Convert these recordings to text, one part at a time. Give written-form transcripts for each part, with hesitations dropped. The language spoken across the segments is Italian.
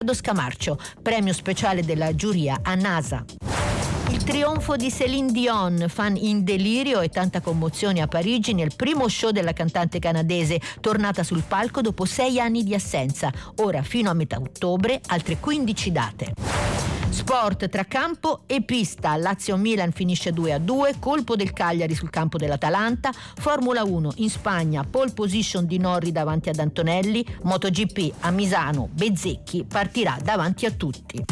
Scamarcio, premio speciale della giuria a NASA. Il trionfo di Céline Dion, fan in delirio e tanta commozione a Parigi nel primo show della cantante canadese, tornata sul palco dopo 6 anni di assenza. Ora fino a metà ottobre altre 15 date. Sport tra campo e pista. Lazio-Milan finisce 2-2, colpo del Cagliari sul campo dell'Atalanta. Formula 1 in Spagna, pole position di Norri davanti ad Antonelli. MotoGP a Misano, Bezzecchi partirà davanti a tutti.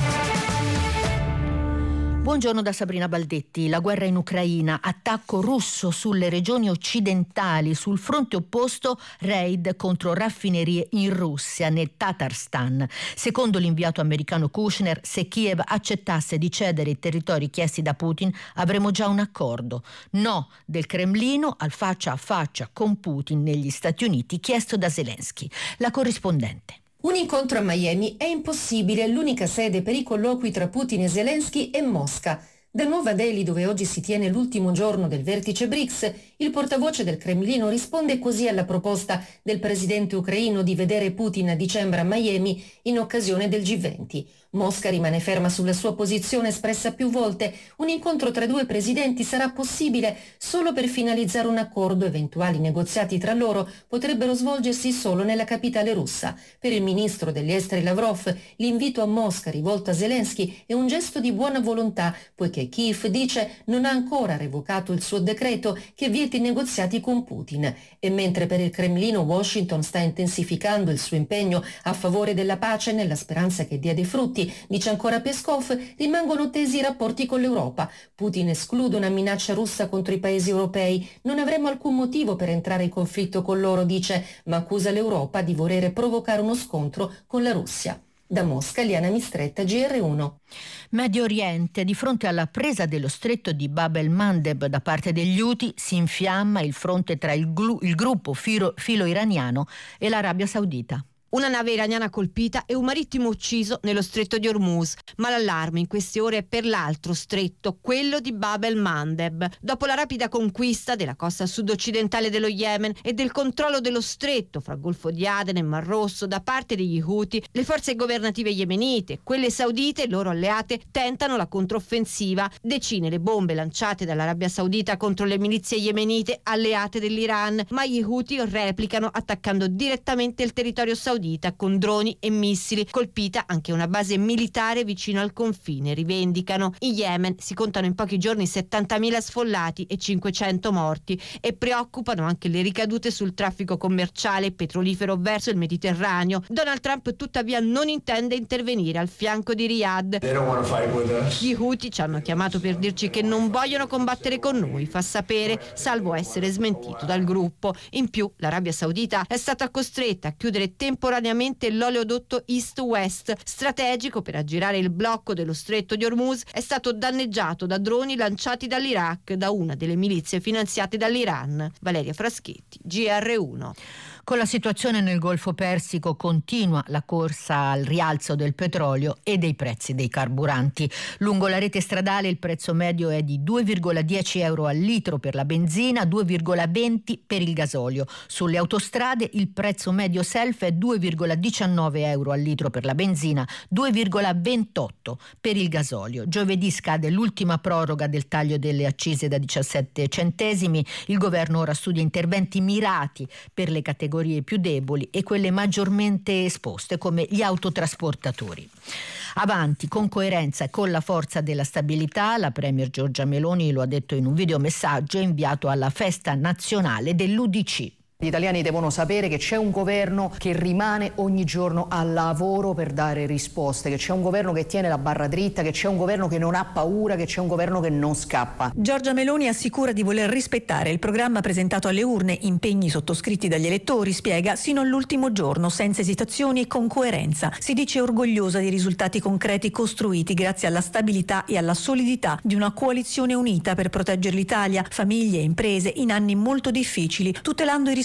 Buongiorno da Sabrina Baldetti. La guerra in Ucraina, attacco russo sulle regioni occidentali, sul fronte opposto raid contro raffinerie in Russia, nel Tatarstan. Secondo l'inviato americano Kushner, se Kiev accettasse di cedere i territori chiesti da Putin, avremo già un accordo. No del Cremlino al faccia a faccia con Putin negli Stati Uniti, chiesto da Zelensky. La corrispondente. Un incontro a Miami è impossibile, l'unica sede per i colloqui tra Putin e Zelensky è Mosca. Da Nuova Delhi, dove oggi si tiene l'ultimo giorno del vertice BRICS, il portavoce del Cremlino risponde così alla proposta del presidente ucraino di vedere Putin a dicembre a Miami in occasione del G20. Mosca rimane ferma sulla sua posizione espressa più volte. Un incontro tra due presidenti sarà possibile solo per finalizzare un accordo. Eventuali negoziati tra loro potrebbero svolgersi solo nella capitale russa. Per il ministro degli esteri Lavrov, l'invito a Mosca rivolto a Zelensky è un gesto di buona volontà, poiché Kiev, dice, non ha ancora revocato il suo decreto che vieta i negoziati con Putin. E mentre per il Cremlino Washington sta intensificando il suo impegno a favore della pace nella speranza che dia dei frutti, dice ancora Peskov, rimangono tesi i rapporti con l'Europa. Putin esclude una minaccia russa contro i paesi europei. Non avremmo alcun motivo per entrare in conflitto con loro, dice, ma accusa l'Europa di volere provocare uno scontro con la Russia. Da Mosca, Liana Mistretta, GR1. Medio Oriente, di fronte alla presa dello stretto di Bab el-Mandeb da parte degli Houthi, si infiamma il fronte tra il gruppo filo iraniano e l'Arabia Saudita. Una nave iraniana colpita e un marittimo ucciso nello stretto di Hormuz, ma l'allarme in queste ore è per l'altro stretto, quello di Bab el-Mandeb. Dopo la rapida conquista della costa sud-occidentale dello Yemen e del controllo dello stretto fra Golfo di Aden e Mar Rosso da parte degli Houthi, le forze governative yemenite e quelle saudite e loro alleate tentano la controffensiva. Decine le bombe lanciate dall'Arabia Saudita contro le milizie yemenite alleate dell'Iran, ma gli Houthi replicano attaccando direttamente il territorio saudita con droni e missili. Colpita anche una base militare vicino al confine, rivendicano. In Yemen si contano in pochi giorni 70.000 sfollati e 500 morti e preoccupano anche le ricadute sul traffico commerciale e petrolifero verso il Mediterraneo. Donald Trump tuttavia non intende intervenire al fianco di Riyadh. Gli Houthi ci hanno chiamato per dirci che non vogliono combattere con noi, fa sapere, salvo essere smentito dal gruppo. In più l'Arabia Saudita è stata costretta a chiudere temporaneamente l'oleodotto East-West, strategico per aggirare il blocco dello stretto di Hormuz. È stato danneggiato da droni lanciati dall'Iraq da una delle milizie finanziate dall'Iran. Valeria Fraschetti, GR1. Con la situazione nel Golfo Persico continua la corsa al rialzo del petrolio e dei prezzi dei carburanti. Lungo la rete stradale il prezzo medio è di 2,10 euro al litro per la benzina, 2,20 per il gasolio. Sulle autostrade il prezzo medio self è 2,19 euro al litro per la benzina, 2,28 per il gasolio. Giovedì scade l'ultima proroga del taglio delle accise da 17 centesimi. Il governo ora studia interventi mirati per le categorie più deboli e quelle maggiormente esposte come gli autotrasportatori. Avanti con coerenza e con la forza della stabilità, la premier Giorgia Meloni lo ha detto in un videomessaggio inviato alla festa nazionale dell'UDC. Gli italiani devono sapere che c'è un governo che rimane ogni giorno al lavoro per dare risposte, che c'è un governo che tiene la barra dritta, che c'è un governo che non ha paura, che c'è un governo che non scappa. Giorgia Meloni assicura di voler rispettare il programma presentato alle urne, impegni sottoscritti dagli elettori, spiega, sino all'ultimo giorno, senza esitazioni e con coerenza. Si dice orgogliosa dei risultati concreti costruiti grazie alla stabilità e alla solidità di una coalizione unita per proteggere l'Italia, famiglie e imprese in anni molto difficili, tutelando i risparmi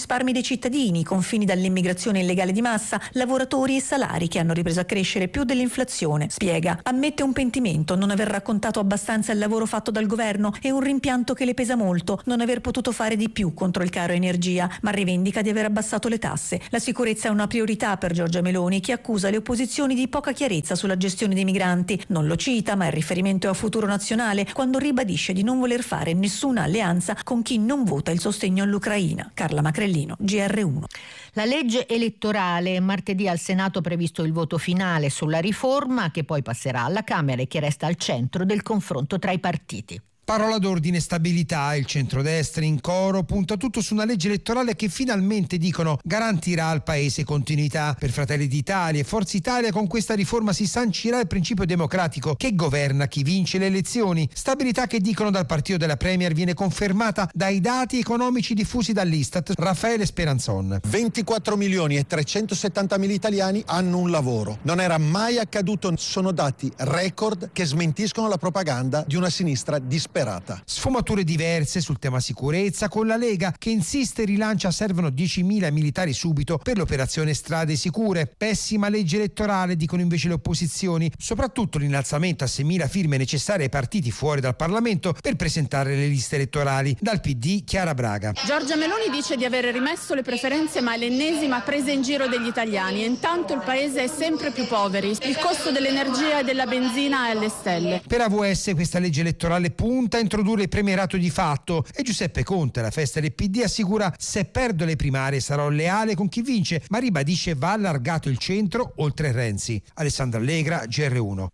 risparmi dei cittadini, confini dall'immigrazione illegale di massa, lavoratori e salari che hanno ripreso a crescere più dell'inflazione. Spiega, ammette un pentimento, non aver raccontato abbastanza il lavoro fatto dal governo e un rimpianto che le pesa molto, non aver potuto fare di più contro il caro energia, ma rivendica di aver abbassato le tasse. La sicurezza è una priorità per Giorgia Meloni, che accusa le opposizioni di poca chiarezza sulla gestione dei migranti. Non lo cita, ma il riferimento è a Futuro Nazionale, quando ribadisce di non voler fare nessuna alleanza con chi non vota il sostegno all'Ucraina. Carla Macrellino, GR1. La legge elettorale, martedì al Senato previsto il voto finale sulla riforma che poi passerà alla Camera e che resta al centro del confronto tra i partiti. Parola d'ordine stabilità, il centrodestra in coro punta tutto su una legge elettorale che finalmente, dicono, garantirà al paese continuità. Per Fratelli d'Italia e Forza Italia con questa riforma si sancirà il principio democratico che governa chi vince le elezioni. Stabilità che, dicono dal partito della Premier, viene confermata dai dati economici diffusi dall'Istat. Raffaele Speranzon. 24.370.000 italiani hanno un lavoro. Non era mai accaduto, sono dati record che smentiscono la propaganda di una sinistra disperata. Sfumature diverse sul tema sicurezza, con la Lega che insiste e rilancia servono 10.000 militari subito per l'operazione Strade Sicure. Pessima legge elettorale, dicono invece le opposizioni, soprattutto l'innalzamento a 6.000 firme necessarie ai partiti fuori dal Parlamento per presentare le liste elettorali. Dal PD Chiara Braga. Giorgia Meloni dice di aver rimesso le preferenze, ma è l'ennesima presa in giro degli italiani e intanto il paese è sempre più poveri. Il costo dell'energia e della benzina è alle stelle. Per AVS questa legge elettorale punta a introdurre il premierato di fatto e Giuseppe Conte, alla festa del PD, assicura: se perdo le primarie sarò leale con chi vince, ma ribadisce va allargato il centro oltre Renzi. Alessandra Allegra, GR1.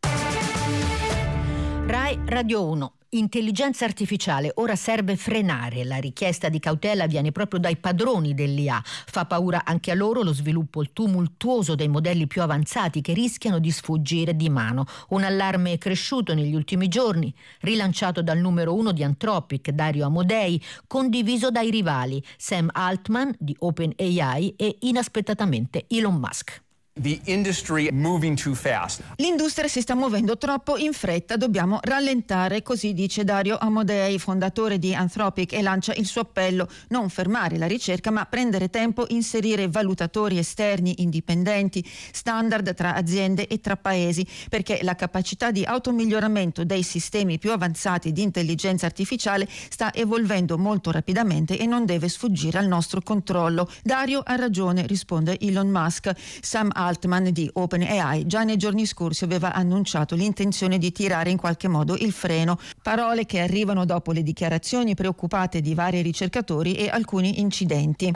Rai Radio 1. Intelligenza artificiale, ora serve frenare. La richiesta di cautela viene proprio dai padroni dell'IA. Fa paura anche a loro lo sviluppo tumultuoso dei modelli più avanzati che rischiano di sfuggire di mano. Un allarme cresciuto negli ultimi giorni, rilanciato dal numero 1 di Anthropic, Dario Amodei, condiviso dai rivali Sam Altman di OpenAI e inaspettatamente Elon Musk. L'industria si sta muovendo troppo in fretta, dobbiamo rallentare, così dice Dario Amodei, fondatore di Anthropic, e lancia il suo appello: non fermare la ricerca ma prendere tempo, inserire valutatori esterni indipendenti, standard tra aziende e tra paesi, perché la capacità di automiglioramento dei sistemi più avanzati di intelligenza artificiale sta evolvendo molto rapidamente e non deve sfuggire al nostro controllo. Dario ha ragione, risponde Elon Musk. Sam Altman di OpenAI già nei giorni scorsi aveva annunciato l'intenzione di tirare in qualche modo il freno, parole che arrivano dopo le dichiarazioni preoccupate di vari ricercatori e alcuni incidenti.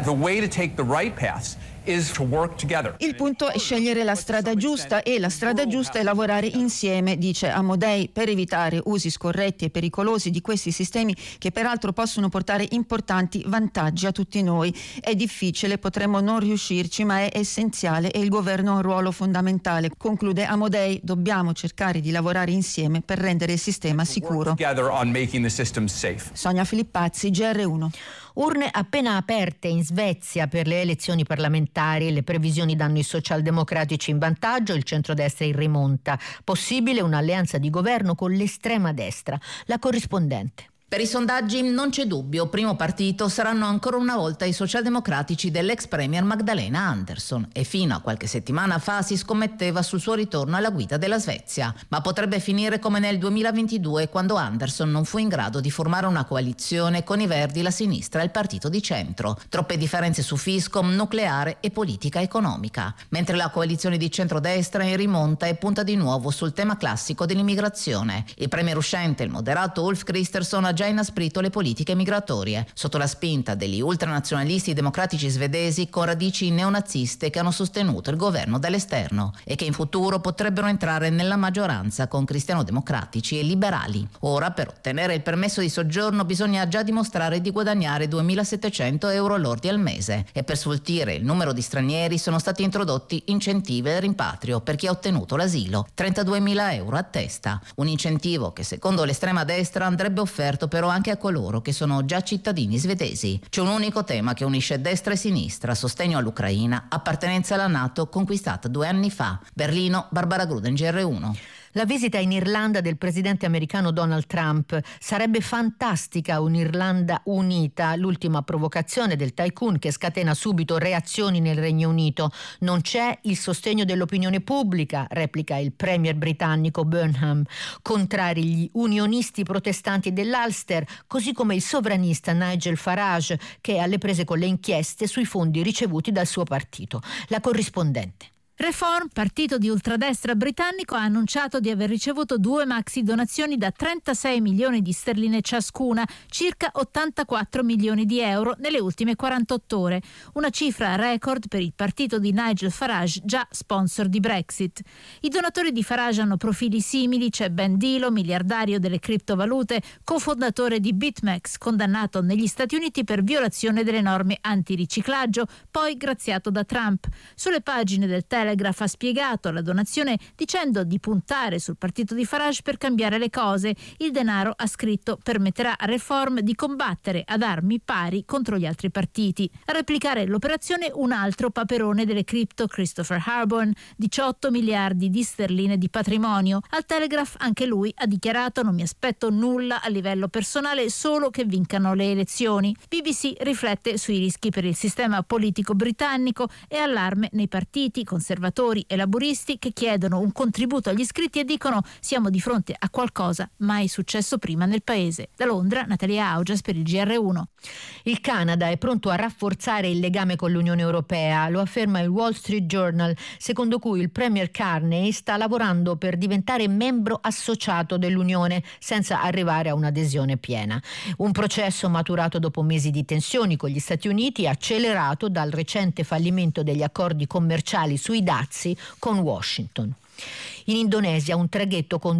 Il punto è scegliere la strada giusta e la strada giusta è lavorare insieme, dice Amodei, per evitare usi scorretti e pericolosi di questi sistemi che peraltro possono portare importanti vantaggi a tutti noi. È difficile, potremmo non riuscirci, ma è essenziale e il governo ha un ruolo fondamentale. Conclude Amodei, dobbiamo cercare di lavorare insieme per rendere il sistema sicuro. Sonia Filippazzi, GR1. Urne appena aperte in Svezia per le elezioni parlamentari. Le previsioni danno i socialdemocratici in vantaggio, il centrodestra in rimonta. Possibile un'alleanza di governo con l'estrema destra. La corrispondente. Per i sondaggi non c'è dubbio, primo partito saranno ancora una volta i socialdemocratici dell'ex premier Magdalena Andersson e fino a qualche settimana fa si scommetteva sul suo ritorno alla guida della Svezia, ma potrebbe finire come nel 2022 quando Andersson non fu in grado di formare una coalizione con i Verdi, la sinistra e il partito di centro. Troppe differenze su fisco, nucleare e politica economica, mentre la coalizione di centrodestra è in rimonta e punta di nuovo sul tema classico dell'immigrazione. Il premier uscente, il moderato Ulf Kristersson, ha già inasprito le politiche migratorie, sotto la spinta degli ultranazionalisti democratici svedesi con radici neonaziste che hanno sostenuto il governo dall'esterno e che in futuro potrebbero entrare nella maggioranza con cristiano-democratici e liberali. Ora, per ottenere il permesso di soggiorno bisogna già dimostrare di guadagnare 2.700 euro lordi al mese e per sfoltire il numero di stranieri sono stati introdotti incentivi al rimpatrio per chi ha ottenuto l'asilo, 32.000 euro a testa, un incentivo che secondo l'estrema destra andrebbe offerto però anche a coloro che sono già cittadini svedesi. C'è un unico tema che unisce destra e sinistra: sostegno all'Ucraina, appartenenza alla NATO conquistata 2 anni fa. Berlino, Barbara Gruden, GR1. La visita in Irlanda del presidente americano Donald Trump. Sarebbe fantastica un'Irlanda unita, l'ultima provocazione del tycoon che scatena subito reazioni nel Regno Unito. Non c'è il sostegno dell'opinione pubblica, replica il premier britannico Burnham. Contrari gli unionisti protestanti dell'Ulster, così come il sovranista Nigel Farage, che è alle prese con le inchieste sui fondi ricevuti dal suo partito. La corrispondente. Reform, partito di ultradestra britannico, ha annunciato di aver ricevuto 2 maxi donazioni da 36 milioni di sterline ciascuna, circa 84 milioni di euro nelle ultime 48 ore, una cifra record per il partito di Nigel Farage, già sponsor di Brexit. I donatori di Farage hanno profili simili, c'è Ben Dilo, miliardario delle criptovalute, cofondatore di BitMEX, condannato negli Stati Uniti per violazione delle norme antiriciclaggio, poi graziato da Trump. Sulle pagine del Telegraph ha spiegato la donazione dicendo di puntare sul partito di Farage per cambiare le cose. Il denaro, ha scritto, permetterà a Reform di combattere ad armi pari contro gli altri partiti. A replicare l'operazione un altro paperone delle cripto, Christopher Harborn, 18 miliardi di sterline di patrimonio. Al Telegraph anche lui ha dichiarato: non mi aspetto nulla a livello personale, solo che vincano le elezioni. BBC riflette sui rischi per il sistema politico britannico e allarme nei partiti conservatori e laburisti che chiedono un contributo agli iscritti e dicono: siamo di fronte a qualcosa mai successo prima nel paese. Da Londra, Natalia Augias per il GR1. Il Canada è pronto a rafforzare il legame con l'Unione Europea, lo afferma il Wall Street Journal, secondo cui il premier Carney sta lavorando per diventare membro associato dell'Unione senza arrivare a un'adesione piena. Un processo maturato dopo mesi di tensioni con gli Stati Uniti, accelerato dal recente fallimento degli accordi commerciali sui dazi con Washington. In Indonesia un traghetto con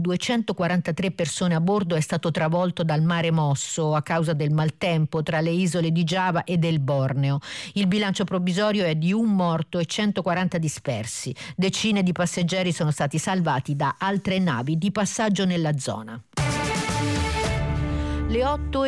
243 persone a bordo è stato travolto dal mare mosso a causa del maltempo tra le isole di Giava e del Borneo. Il bilancio provvisorio è di 1 morto e 140 dispersi. Decine di passeggeri sono stati salvati da altre navi di passaggio nella zona. Le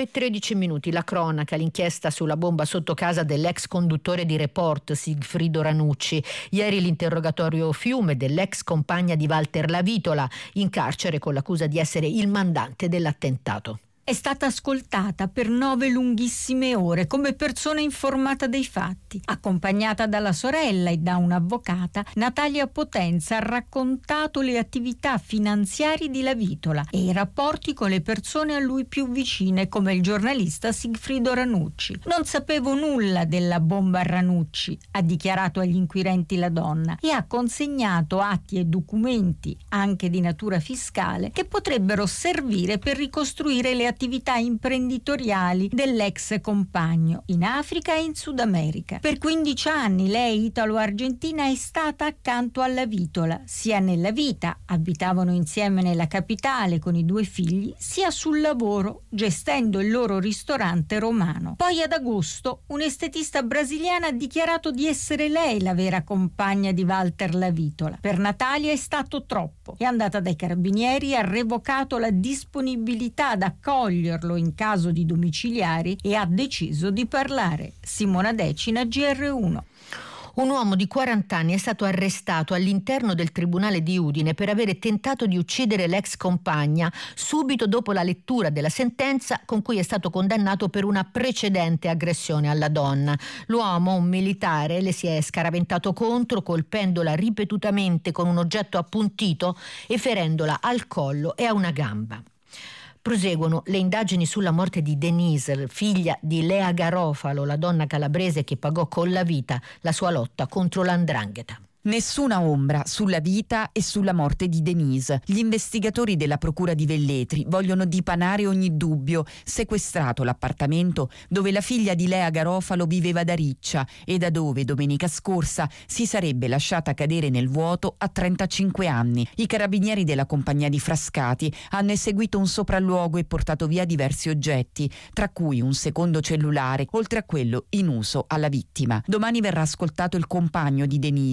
8:13, la cronaca, l'inchiesta sulla bomba sotto casa dell'ex conduttore di Report Sigfrido Ranucci. Ieri l'interrogatorio fiume dell'ex compagna di Walter Lavitola, in carcere con l'accusa di essere il mandante dell'attentato. È stata ascoltata per 9 lunghissime ore come persona informata dei fatti. Accompagnata dalla sorella e da un'avvocata, Natalia Potenza ha raccontato le attività finanziarie di Lavitola e i rapporti con le persone a lui più vicine, come il giornalista Sigfrido Ranucci. Non sapevo nulla della bomba a Ranucci, ha dichiarato agli inquirenti la donna, e ha consegnato atti e documenti, anche di natura fiscale, che potrebbero servire per ricostruire le attività imprenditoriali dell'ex compagno in Africa e in Sud America. Per 15 anni lei, italo-argentina, è stata accanto alla Lavitola, sia nella vita, abitavano insieme nella capitale con i 2 figli, sia sul lavoro, gestendo il loro ristorante romano. Poi ad agosto un estetista brasiliana ha dichiarato di essere lei la vera compagna di Walter Lavitola. Per Natalia è stato troppo. È andata dai carabinieri, ha revocato la disponibilità ad accoglierlo in caso di domiciliari e ha deciso di parlare. Simona Decina, GR1. Un uomo di 40 anni è stato arrestato all'interno del tribunale di Udine per avere tentato di uccidere l'ex compagna subito dopo la lettura della sentenza con cui è stato condannato per una precedente aggressione alla donna. L'uomo, un militare, le si è scaraventato contro colpendola ripetutamente con un oggetto appuntito e ferendola al collo e a una gamba. Proseguono le indagini sulla morte di Denise, figlia di Lea Garofalo, la donna calabrese che pagò con la vita la sua lotta contro l''ndrangheta. Nessuna ombra sulla vita e sulla morte di Denise. Gli investigatori della Procura di Velletri vogliono dipanare ogni dubbio. Sequestrato l'appartamento dove la figlia di Lea Garofalo viveva da riccia e da dove domenica scorsa si sarebbe lasciata cadere nel vuoto a 35 anni. I carabinieri della compagnia di Frascati hanno eseguito un sopralluogo e portato via diversi oggetti, tra cui un secondo cellulare, oltre a quello in uso alla vittima. Domani verrà ascoltato il compagno di Denise,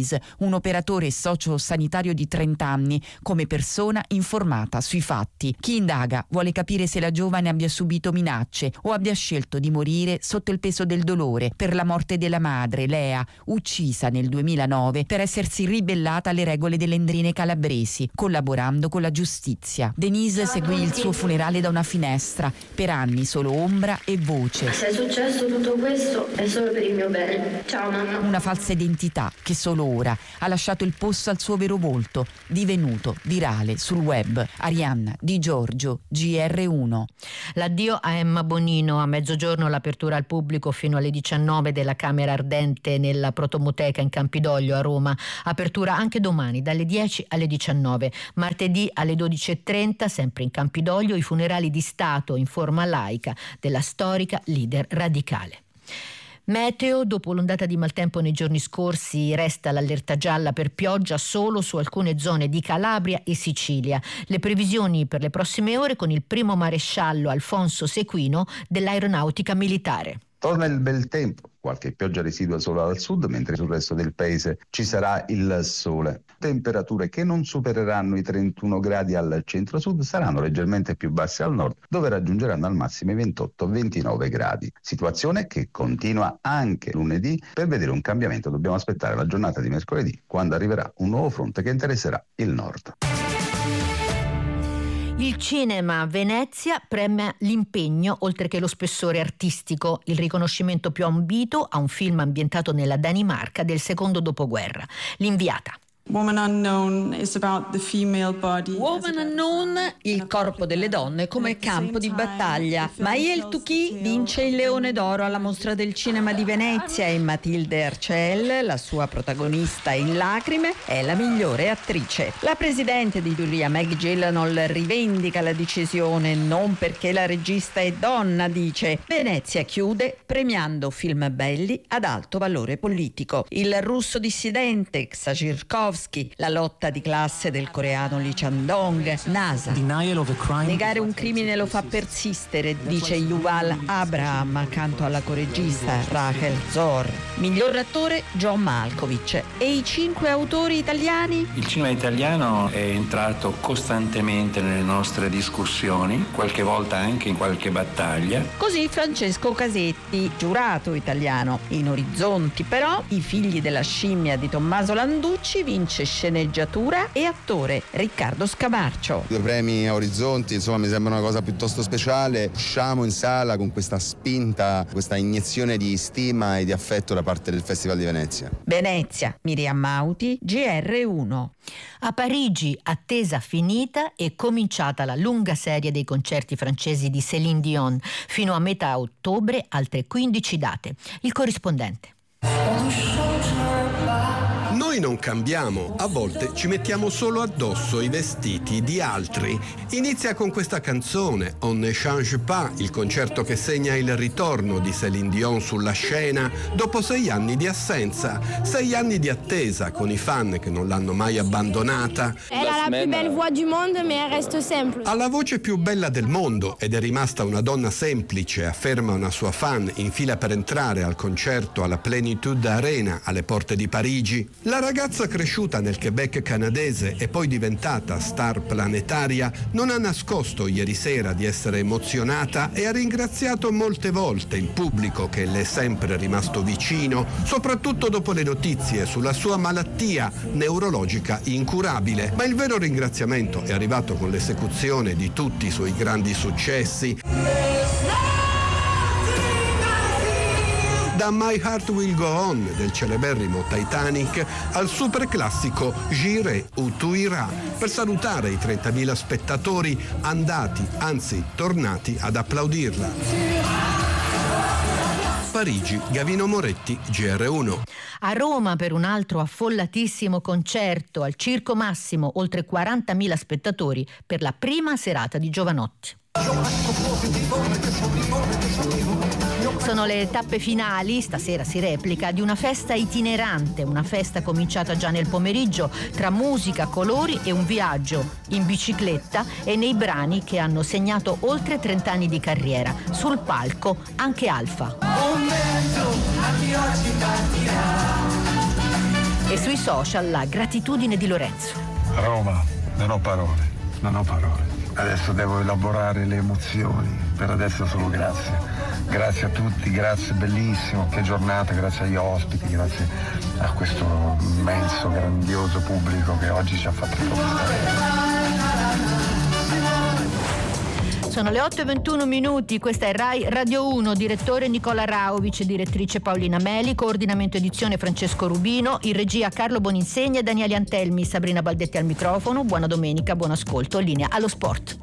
un operatore socio-sanitario di 30 anni, come persona informata sui fatti. Chi indaga vuole capire se la giovane abbia subito minacce o abbia scelto di morire sotto il peso del dolore per la morte della madre, Lea, uccisa nel 2009 per essersi ribellata alle regole delle Endrine calabresi, collaborando con la giustizia. Denise seguì il suo funerale da una finestra, per anni solo ombra e voce. Se è successo tutto questo è solo per il mio bene. Ciao mamma. Una falsa identità che solo ora ha lasciato il posto al suo vero volto, divenuto virale sul web. Arianna Di Giorgio, GR1. L'addio a Emma Bonino, a mezzogiorno l'apertura al pubblico fino alle 19 della Camera Ardente nella Protomoteca in Campidoglio a Roma. Apertura anche domani dalle 10 alle 19. Martedì alle 12.30, sempre in Campidoglio, i funerali di Stato in forma laica della storica leader radicale. Meteo: dopo l'ondata di maltempo nei giorni scorsi resta l'allerta gialla per pioggia solo su alcune zone di Calabria e Sicilia. Le previsioni per le prossime ore con il primo maresciallo Alfonso Sequino dell'Aeronautica Militare. Torna il bel tempo, qualche pioggia residua solo al sud, mentre sul resto del paese ci sarà il sole. Temperature che non supereranno i 31 gradi al centro-sud, saranno leggermente più basse al nord, dove raggiungeranno al massimo i 28-29 gradi. Situazione che continua anche lunedì. Per vedere un cambiamento dobbiamo aspettare la giornata di mercoledì, quando arriverà un nuovo fronte che interesserà il nord. Il cinema Venezia premia l'impegno oltre che lo spessore artistico, il riconoscimento più ambito a un film ambientato nella Danimarca del secondo dopoguerra. L'inviata. Woman Unknown is about the female body. Woman Unknown, il corpo delle donne come campo di battaglia. Maëlle Touqui vince il Leone d'Oro alla Mostra del Cinema di Venezia e Matilde Arcel, la sua protagonista in Lacrime, è la migliore attrice. La presidente di giuria Meg Gyllenhaal rivendica la decisione non perché la regista è donna, dice. Venezia chiude premiando film belli ad alto valore politico. Il russo dissidente Xhajirkov, la lotta di classe del coreano Lee Chandong, NASA. Negare un crimine lo fa persistere, dice Yuval Abraham accanto alla coregista Rachel Zohr. Miglior attore John Malkovich. E i 5 autori italiani? Il cinema italiano è entrato costantemente nelle nostre discussioni, qualche volta anche in qualche battaglia. Così Francesco Casetti, giurato italiano. In Orizzonti però I figli della scimmia di Tommaso Landucci vince sceneggiatura e attore Riccardo Scamarcio. 2 premi a Orizzonti, insomma, mi sembra una cosa piuttosto speciale. Usciamo in sala con questa spinta, questa iniezione di stima e di affetto da parte del Festival di Venezia. Venezia, Miriam Mauti, GR1. A Parigi, attesa finita, è cominciata la lunga serie dei concerti francesi di Céline Dion. Fino a metà ottobre altre 15 date. Il corrispondente. Noi non cambiamo, a volte ci mettiamo solo addosso i vestiti di altri. Inizia con questa canzone, On ne change pas, il concerto che segna il ritorno di Céline Dion sulla scena dopo 6 anni di assenza, 6 anni di attesa con i fan che non l'hanno mai abbandonata. Elle a la più belle voix du monde, mais elle reste simple. Ha la voce più bella del mondo ed è rimasta una donna semplice, afferma una sua fan in fila per entrare al concerto alla Plénitude Arena alle porte di Parigi. La ragazza cresciuta nel Quebec canadese e poi diventata star planetaria non ha nascosto ieri sera di essere emozionata e ha ringraziato molte volte il pubblico che le è sempre rimasto vicino, soprattutto dopo le notizie sulla sua malattia neurologica incurabile. Ma il vero ringraziamento è arrivato con l'esecuzione di tutti i suoi grandi successi. Da My Heart Will Go On del celeberrimo Titanic al super classico J'irai où tu iras, per salutare i 30.000 spettatori andati, anzi tornati ad applaudirla. Parigi, Gavino Moretti, GR1. A Roma per un altro affollatissimo concerto al Circo Massimo, oltre 40.000 spettatori per la prima serata di Giovanotti. Sono le tappe finali, stasera si replica, di una festa itinerante, una festa cominciata già nel pomeriggio, tra musica, colori e un viaggio in bicicletta e nei brani che hanno segnato oltre 30 anni di carriera. Sul palco anche Alfa. Un vento a chi oggi partirà, E sui social la gratitudine di Lorenzo. Roma, non ho parole. Adesso devo elaborare le emozioni. Per adesso solo grazie. Grazie a tutti, grazie, bellissimo, che giornata, grazie agli ospiti, grazie a questo immenso, grandioso pubblico che oggi ci ha fatto stare. Sono le 8:21, questa è Rai Radio 1, direttore Nicola Raovic, direttrice Paolina Meli, coordinamento edizione Francesco Rubino, in regia Carlo Boninsegna e Daniele Antelmi, Sabrina Baldetti al microfono. Buona domenica, buon ascolto, linea allo sport.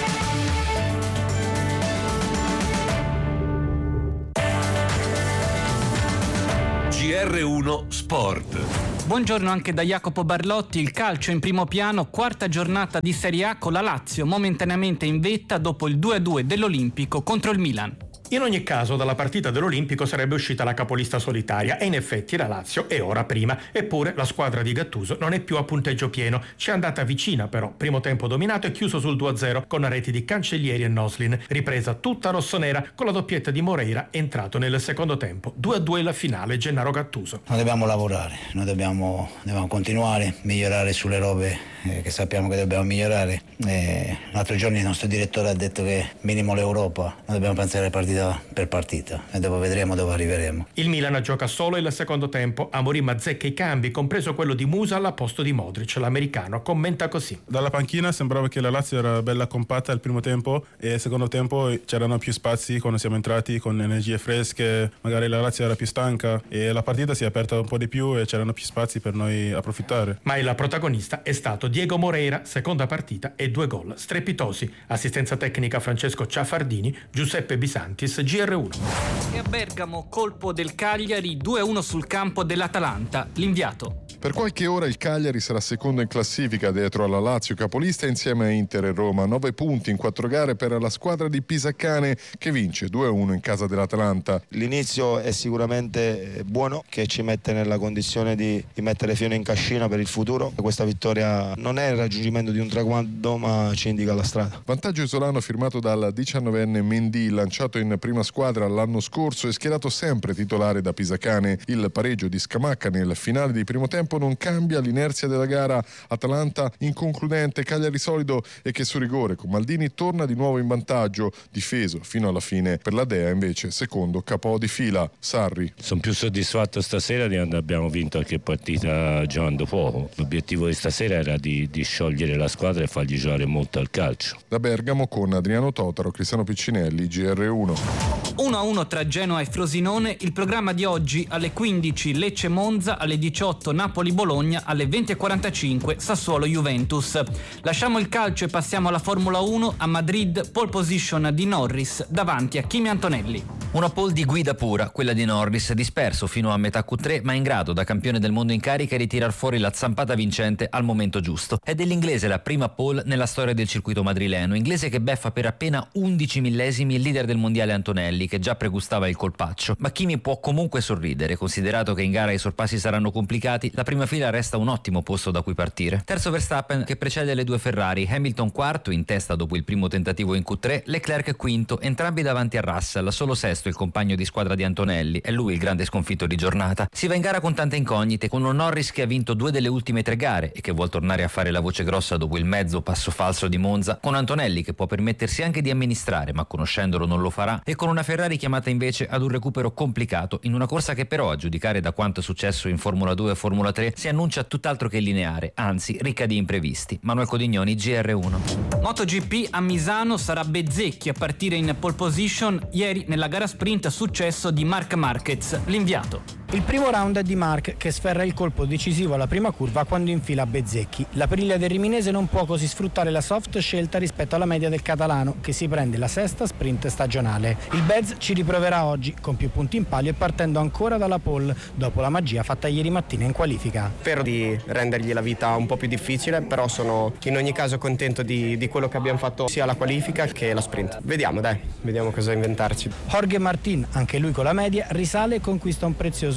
GR1 Sport. Buongiorno anche da Jacopo Barlotti. Il calcio in primo piano, quarta giornata di Serie A con la Lazio momentaneamente in vetta dopo il 2-2 dell'Olimpico contro il Milan. In ogni caso dalla partita dell'Olimpico sarebbe uscita la capolista solitaria e in effetti la Lazio è ora prima, eppure la squadra di Gattuso non è più a punteggio pieno, ci è andata vicina però, primo tempo dominato e chiuso sul 2-0 con la reti di Cancellieri e Noslin, ripresa tutta rossonera con la doppietta di Moreira entrato nel secondo tempo, 2-2 la finale Gennaro Gattuso. Noi dobbiamo lavorare, noi dobbiamo continuare, migliorare sulle robe che sappiamo che dobbiamo migliorare. L'altro giorno il nostro direttore ha detto che minimo l'Europa, noi dobbiamo pensare partita per partita e dopo vedremo dove arriveremo. Il Milan gioca solo il secondo tempo, Amorim azzecca i cambi, compreso quello di Musa al posto di Modric. L'americano commenta così: dalla panchina sembrava che la Lazio era bella compatta al primo tempo e al secondo tempo c'erano più spazi quando siamo entrati con energie fresche, magari la Lazio era più stanca e la partita si è aperta un po' di più e c'erano più spazi per noi approfittare. Ma il protagonista è stato Diego Moreira, seconda partita e 2 gol strepitosi. Assistenza tecnica Francesco Ciaffardini, Giuseppe Bisantis, GR1. E a Bergamo colpo del Cagliari, 2-1 sul campo dell'Atalanta. L'inviato. Per qualche ora il Cagliari sarà secondo in classifica dietro alla Lazio capolista insieme a Inter e Roma. 9 punti in 4 gare per la squadra di Pisacane che vince 2-1 in casa dell'Atalanta. L'inizio è sicuramente buono, che ci mette nella condizione di mettere fieno in cascina per il futuro. Questa vittoria non è il raggiungimento di un traguardo ma ci indica la strada. Vantaggio isolano firmato dal 19enne Mendy, lanciato in prima squadra l'anno scorso e schierato sempre titolare da Pisacane. Il pareggio di Scamacca nel finale di primo tempo non cambia l'inerzia della gara. Atalanta inconcludente, Cagliari solido e che su rigore con Maldini torna di nuovo in vantaggio, difeso fino alla fine. Per la Dea invece secondo capo di fila. Sarri. Sono più soddisfatto stasera di quando abbiamo vinto qualche partita giocando poco. L'obiettivo di stasera era di sciogliere la squadra e fargli giocare molto al calcio. Da Bergamo con Adriano Totaro, Cristiano Piccinelli, GR1. 1-1 tra Genoa e Frosinone. Il programma di oggi: alle 15 Lecce Monza, alle 18 Napoli Bologna, alle 20:45 Sassuolo Juventus. Lasciamo il calcio e passiamo alla Formula 1. A Madrid pole position di Norris davanti a Kimi Antonelli. Una pole di guida pura, quella di Norris, disperso fino a metà Q3 ma in grado da campione del mondo in carica di tirar fuori la zampata vincente al momento giusto. È dell'inglese la prima pole nella storia del circuito madrileno, inglese che beffa per appena 11 millesimi il leader del mondiale Antonelli, che già pregustava il colpaccio. Ma Kimi può comunque sorridere, considerato che in gara i sorpassi saranno complicati. La prima fila resta un ottimo posto da cui partire. Terzo Verstappen, che precede le due Ferrari, Hamilton quarto in testa dopo il primo tentativo in Q3, Leclerc quinto, entrambi davanti a Russell, solo sesto il compagno di squadra di Antonelli, è lui il grande sconfitto di giornata. Si va in gara con tante incognite, con un Norris che ha vinto 2 delle ultime 3 gare e che vuol tornare a fare la voce grossa dopo il mezzo passo falso di Monza, con Antonelli che può permettersi anche di amministrare ma conoscendolo non lo farà, e con una Ferrari chiamata invece ad un recupero complicato in una corsa che però, a giudicare da quanto è successo in Formula 2 e Formula 3, si annuncia tutt'altro che lineare, anzi ricca di imprevisti. Manuel Codignoni, GR1. MotoGP a Misano sarà Bezzecchi a partire in pole position. Ieri nella gara sprint successo di Marc Marquez, l'inviato. Il primo round è di Marc, che sferra il colpo decisivo alla prima curva quando infila Bezzecchi. La periglia del riminese non può così sfruttare la soft scelta rispetto alla media del catalano, che si prende la sesta sprint stagionale. Il Bez ci riproverà oggi, con più punti in palio e partendo ancora dalla pole, dopo la magia fatta ieri mattina in qualifica. Spero di rendergli la vita un po' più difficile, però sono in ogni caso contento di quello che abbiamo fatto sia la qualifica che la sprint. Vediamo cosa inventarci. Jorge Martin, anche lui con la media, risale e conquista un prezioso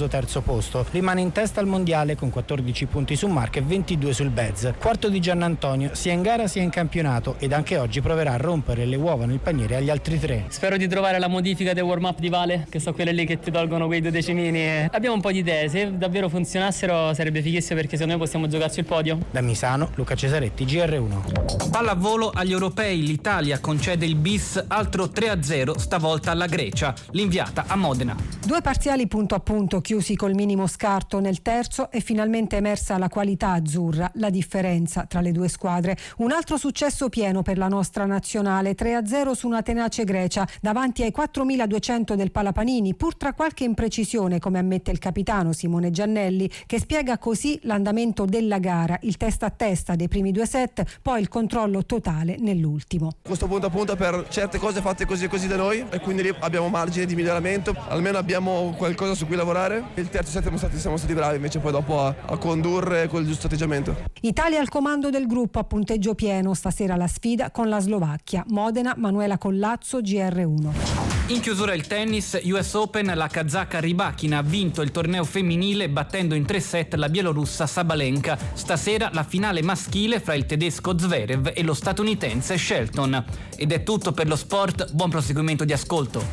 chiuso terzo posto. Rimane in testa al mondiale con 14 punti su Mark e 22 sul Bez. Quarto di Giannantonio, sia in gara sia in campionato, ed anche oggi proverà a rompere le uova nel paniere agli altri 3. Spero di trovare la modifica del warm-up di Vale, che sono quelle lì che ti tolgono quei 2 decimini. Abbiamo un po' di idee, se davvero funzionassero sarebbe fighissimo, perché secondo me possiamo giocarci il podio. Da Misano, Luca Cesaretti, GR1. Pallavolo agli europei, l'Italia concede il bis, altro 3-0 stavolta alla Grecia, l'inviata a Modena. 2 parziali punto a punto chiusi col minimo scarto nel terzo, è finalmente emersa la qualità azzurra, la differenza tra le due squadre. Un altro successo pieno per la nostra nazionale, 3-0 su una tenace Grecia davanti ai 4.200 del Palapanini, pur tra qualche imprecisione, come ammette il capitano Simone Giannelli, che spiega così l'andamento della gara, il testa a testa dei primi 2 set, poi il controllo totale nell'ultimo. Questo punto a punto per certe cose fatte così e così da noi, e quindi lì abbiamo margine di miglioramento, almeno abbiamo qualcosa su cui lavorare. Il terzo set siamo stati bravi invece poi dopo a condurre col giusto atteggiamento. Italia al comando del gruppo a punteggio pieno, stasera la sfida con la Slovacchia. Modena, Manuela Collazzo, GR1. In chiusura il tennis, US Open, la kazaka Rybakina ha vinto il torneo femminile battendo in 3 set la bielorussa Sabalenka. Stasera la finale maschile fra il tedesco Zverev e lo statunitense Shelton. Ed è tutto per lo sport, buon proseguimento di ascolto.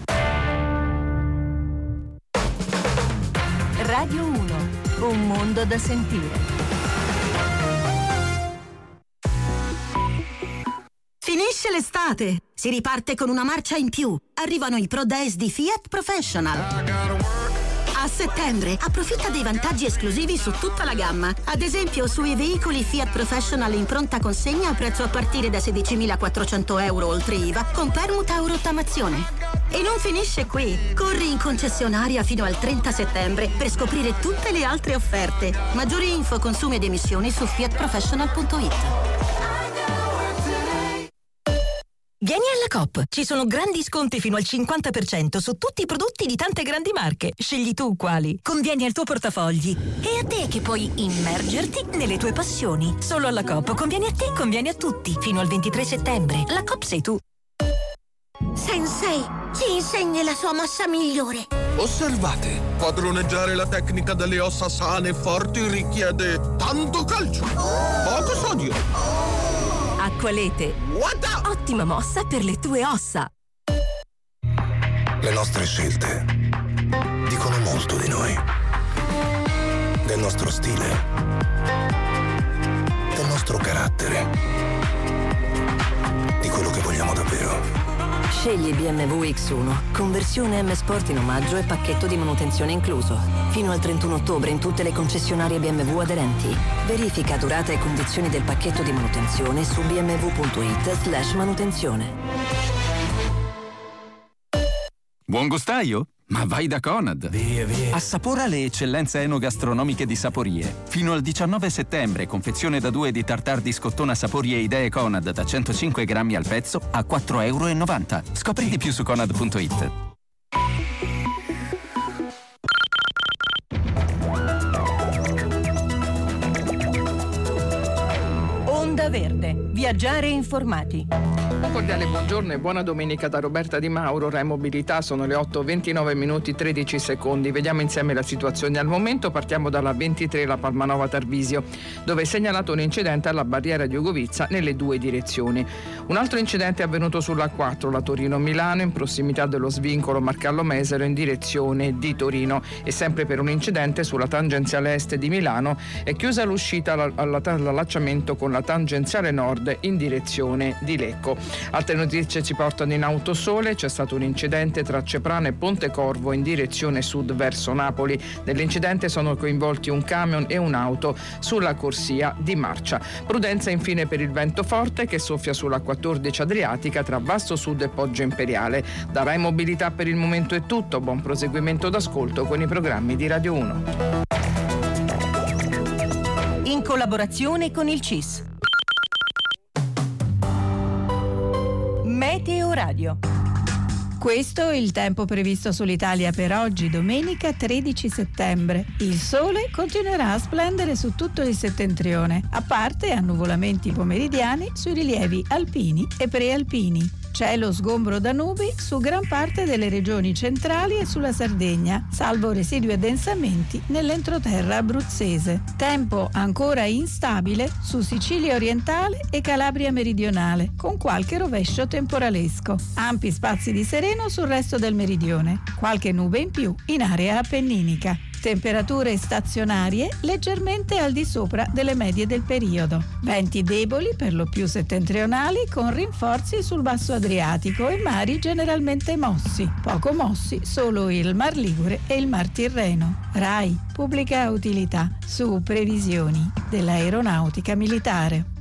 Radio 1, un mondo da sentire. Finisce l'estate, si riparte con una marcia in più. Arrivano i Pro Days di Fiat Professional. A settembre approfitta dei vantaggi esclusivi su tutta la gamma. Ad esempio sui veicoli Fiat Professional in pronta consegna a prezzo a partire da 16.400 euro oltre IVA con permuta o rottamazione. E non finisce qui. Corri in concessionaria fino al 30 settembre per scoprire tutte le altre offerte. Maggiori info, consumi ed emissioni su fiatprofessional.it. Vieni alla Coop, ci sono grandi sconti fino al 50% su tutti i prodotti di tante grandi marche. Scegli tu quali. Convieni al tuo portafogli. E a te che puoi immergerti nelle tue passioni. Solo alla Coop conviene a te, conviene a tutti. Fino al 23 settembre. La Coop sei tu. Sensei, ci insegni la sua mossa migliore. Osservate, padroneggiare la tecnica delle ossa sane e forti richiede tanto calcio, poco sodio. Acqualete. Ottima mossa per le tue ossa. Le nostre scelte dicono molto di noi, del nostro stile, del nostro carattere, di quello che vogliamo davvero. Scegli BMW X1, conversione M Sport in omaggio e pacchetto di manutenzione incluso. Fino al 31 ottobre in tutte le concessionarie BMW aderenti. Verifica durata e condizioni del pacchetto di manutenzione su bmw.it/manutenzione. Buon gustaio? Ma vai da Conad! Via. Assapora le eccellenze enogastronomiche di Saporie. Fino al 19 settembre, confezione da 2 di tartar di scottona Saporie Idee Conad da 105 grammi al pezzo a €4,90. Scopri di più su conad.it. Onda Verde. Viaggiare informati. Un cordiale buongiorno e buona domenica da Roberta Di Mauro. Rai Mobilità, sono le 8:29:13. Vediamo insieme la situazione al momento. Partiamo dalla 23, la Palmanova Tarvisio, dove è segnalato un incidente alla barriera di Ugovizza nelle 2 direzioni. Un altro incidente è avvenuto sulla 4, la Torino-Milano, in prossimità dello svincolo Marcallo Mesero in direzione di Torino. E sempre per un incidente sulla tangenziale est di Milano è chiusa l'uscita all'allacciamento con la tangenziale nord in direzione di Lecco. Altre notizie ci portano in Autosole. C'è stato un incidente tra Ceprano e Pontecorvo in direzione sud verso Napoli. Nell'incidente sono coinvolti un camion e un'auto sulla corsia di marcia. Prudenza infine per il vento forte che soffia sulla 14 Adriatica tra Vasto Sud e Poggio Imperiale. Da Rai Mobilità per il momento è tutto. Buon proseguimento d'ascolto con i programmi di Radio 1. In collaborazione con il CIS. Meteo Radio. Questo è il tempo previsto sull'Italia per oggi, domenica 13 settembre. Il sole continuerà a splendere su tutto il settentrione, a parte annuvolamenti pomeridiani sui rilievi alpini e prealpini. Cielo sgombro da nubi su gran parte delle regioni centrali e sulla Sardegna, salvo residui addensamenti nell'entroterra abruzzese. Tempo ancora instabile su Sicilia orientale e Calabria meridionale, con qualche rovescio temporalesco. Ampi spazi di sereno sul resto del meridione, qualche nube in più in area appenninica. Temperature stazionarie leggermente al di sopra delle medie del periodo. Venti deboli per lo più settentrionali con rinforzi sul basso Adriatico e mari generalmente mossi. Poco mossi solo il Mar Ligure e il Mar Tirreno. RAI, pubblica utilità, su previsioni dell'aeronautica militare.